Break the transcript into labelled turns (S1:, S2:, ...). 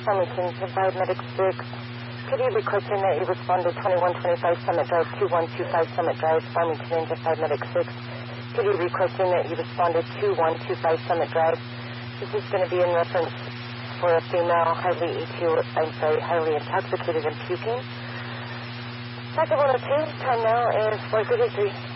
S1: Farmington, provide Medic 6. Could you requesting that you respond to 2125 Summit Drive, 2125 Summit Drive, Farmington, Engine 5 Medic 6. Could you requesting that you respond to 2125 Summit Drive? This is going to be in reference for a female highly intoxicated and puking. Second 102, time now is 4:33.